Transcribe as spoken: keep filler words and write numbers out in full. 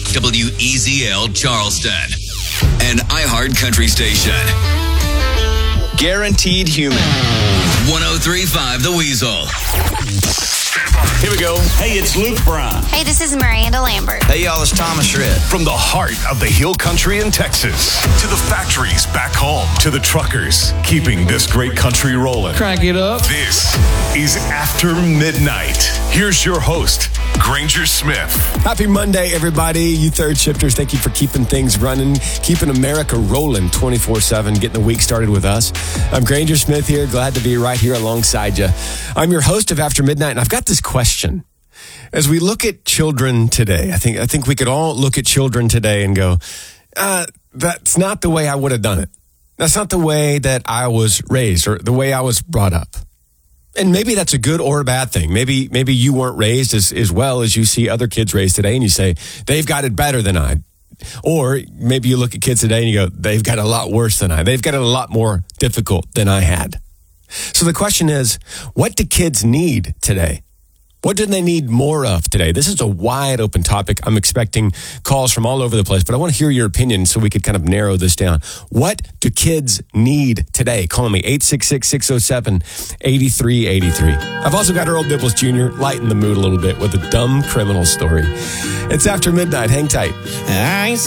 W E Z L Charleston, an iHeart Country station. Guaranteed Human. one oh three point five The Weasel. Here we go. Hey, it's Luke Brown. Hey, this is Miranda Lambert. Hey, y'all, it's Thomas Shred. From the heart of the Hill Country in Texas to the factories back home to the truckers keeping this great country rolling. Crank it up. This is After Midnight. Here's your host, Granger Smith. Happy Monday, everybody. You third shifters, thank you for keeping things running, keeping America rolling twenty-four seven, getting the week started with us. I'm Granger Smith here. Glad to be right here alongside you. I'm your host of After Midnight, and I've got this question. As we look at children today, I think I think we could all look at children today and go, uh, that's not the way I would have done it. That's not the way that I was raised or the way I was brought up. And maybe that's a good or a bad thing. Maybe maybe you weren't raised as, as well as you see other kids raised today and you say, they've got it better than I. Or maybe you look at kids today and you go, they've got it a lot worse than I. They've got it a lot more difficult than I had. So the question is, what do kids need today? What do they need more of today? This is a wide open topic. I'm expecting calls from all over the place, but I want to hear your opinion so we could kind of narrow this down. What do kids need today? Call me eight six six, six oh seven, eight three eight three. I've also got Earl Dibbles Junior lighten the mood a little bit with a dumb criminal story. It's After Midnight. Hang tight. I ain't